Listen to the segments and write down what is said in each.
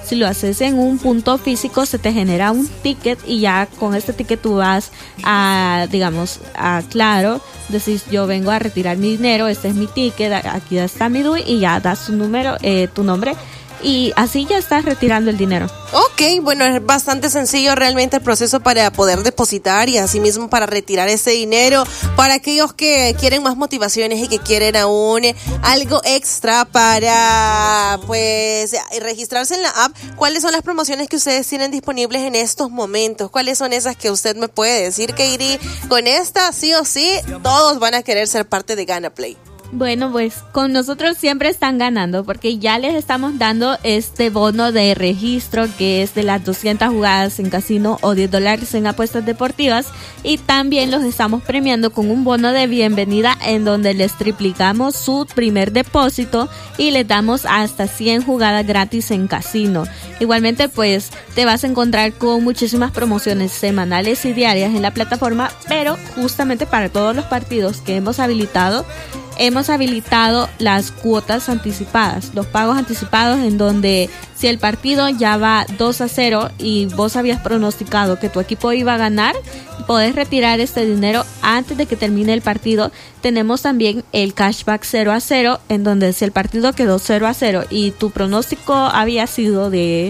Si lo haces en un punto físico, se te genera un ticket y ya con este ticket tú vas a, digamos, a Claro, decís yo vengo a retirar mi dinero, este es mi ticket, aquí está mi DUI y ya das tu número, tu nombre. Y así ya estás retirando el dinero. Ok, bueno, es bastante sencillo realmente el proceso para poder depositar y asimismo para retirar ese dinero. Para aquellos que quieren más motivaciones y que quieren aún algo extra para pues registrarse en la app, ¿cuáles son las promociones que ustedes tienen disponibles en estos momentos? ¿Cuáles son esas que usted me puede decir, Katie? Con esta, sí o sí, todos van a querer ser parte de Gana Play. Bueno, pues con nosotros siempre están ganando porque ya les estamos dando este bono de registro que es de las 200 jugadas en casino o $10 en apuestas deportivas, y también los estamos premiando con un bono de bienvenida en donde les triplicamos su primer depósito y les damos hasta 100 jugadas gratis en casino. Igualmente pues te vas a encontrar con muchísimas promociones semanales y diarias en la plataforma, pero justamente para todos los partidos que hemos habilitado las cuotas anticipadas, los pagos anticipados, en donde si el partido ya va 2-0 y vos habías pronosticado que tu equipo iba a ganar, podés retirar este dinero antes de que termine el partido. Tenemos también el cashback 0-0, en donde si el partido quedó 0-0 y tu pronóstico había sido de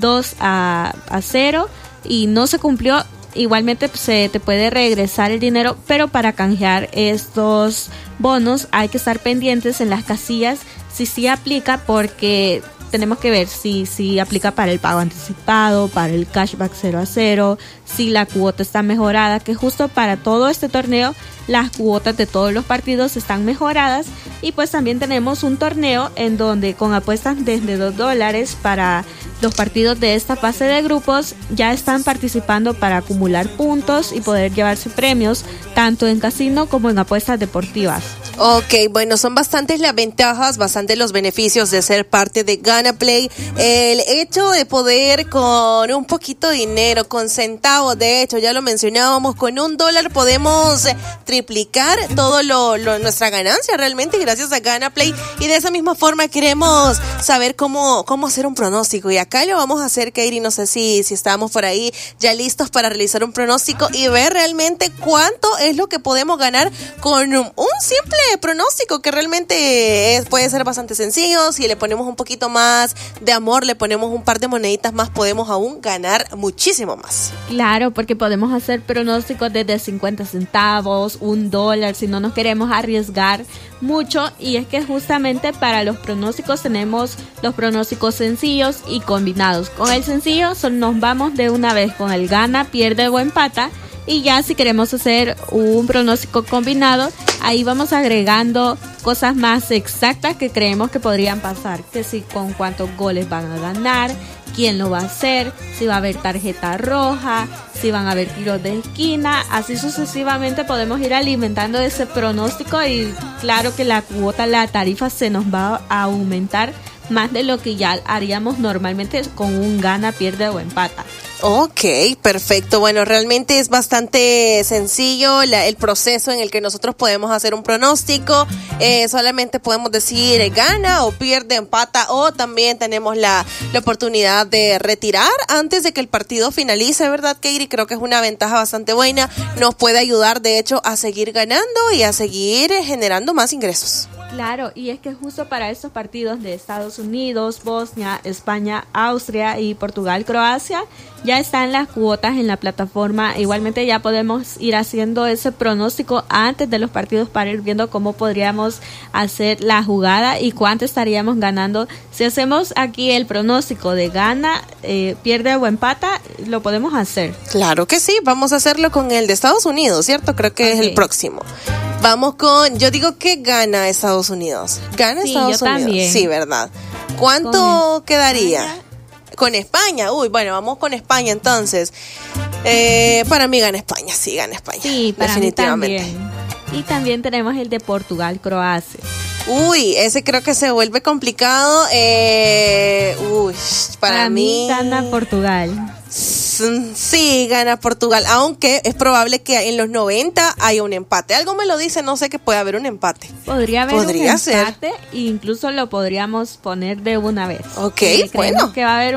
2-0 y no se cumplió, igualmente se te puede regresar el dinero, pero para canjear estos bonos hay que estar pendientes en las casillas si sí aplica, porque tenemos que ver si aplica para el pago anticipado, para el cashback 0-0, si la cuota está mejorada, que justo para todo este torneo las cuotas de todos los partidos están mejoradas. Y pues también tenemos un torneo en donde con apuestas desde $2 para los partidos de esta fase de grupos ya están participando para acumular puntos y poder llevarse premios tanto en casino como en apuestas deportivas. Ok, bueno, son bastantes las ventajas, bastantes los beneficios de ser parte de Gana Play. El hecho de poder con un poquito de dinero, con centavos, de hecho, ya lo mencionábamos, con $1 podemos triplicar todo nuestra ganancia realmente gracias a Gana Play. Y de esa misma forma queremos saber cómo hacer un pronóstico. Y acá lo vamos a hacer, Katie, no sé si estamos por ahí ya listos para realizar un pronóstico y ver realmente cuánto es lo que podemos ganar con un simple pronóstico que realmente puede ser bastante sencillo. Si le ponemos un poquito más de amor, le ponemos un par de moneditas más, podemos aún ganar muchísimo más. Claro, porque podemos hacer pronósticos desde 50 centavos, $1, si no nos queremos arriesgar mucho. Y es que justamente para los pronósticos tenemos los pronósticos sencillos y combinados. Con el sencillo nos vamos de una vez con el gana, pierde o empata. Y ya si queremos hacer un pronóstico combinado, ahí vamos agregando cosas más exactas que creemos que podrían pasar. Que si con cuántos goles van a ganar, quién lo va a hacer, si va a haber tarjeta roja, si van a haber tiros de esquina. Así sucesivamente podemos ir alimentando ese pronóstico y claro que la cuota, la tarifa se nos va a aumentar más de lo que ya haríamos normalmente con un gana, pierde o empata. Ok, perfecto. Bueno, realmente es bastante sencillo el proceso en el que nosotros podemos hacer un pronóstico. Solamente podemos decir gana o pierde, empata, o también tenemos la oportunidad de retirar antes de que el partido finalice, ¿verdad, Katie? Creo que es una ventaja bastante buena. Nos puede ayudar, de hecho, a seguir ganando y a seguir generando más ingresos. Claro, y es que justo para estos partidos de Estados Unidos, Bosnia, España, Austria y Portugal, Croacia, ya están las cuotas en la plataforma. Igualmente ya podemos ir haciendo ese pronóstico antes de los partidos para ir viendo cómo podríamos hacer la jugada y cuánto estaríamos ganando. Si hacemos aquí el pronóstico de gana, pierde o empata, lo podemos hacer. Claro que sí, vamos a hacerlo con el de Estados Unidos, ¿cierto? Creo que es el próximo. Vamos yo digo que gana Estados Unidos. Gana Estados Unidos. También. Sí, ¿verdad? ¿Cuánto quedaría? Con España. Uy, bueno, vamos con España entonces. Para mí gana España, sí, gana España. Sí, para definitivamente. Mí también. Y también tenemos el de Portugal, Croacia. Uy, ese creo que se vuelve complicado. Para mí gana Portugal. Sí, gana Portugal, aunque es probable que en los 90 haya un empate. Algo me lo dice, no sé, que puede haber un empate. Podría haber un empate, incluso lo podríamos poner de una vez. Ok, bueno. Que va a haber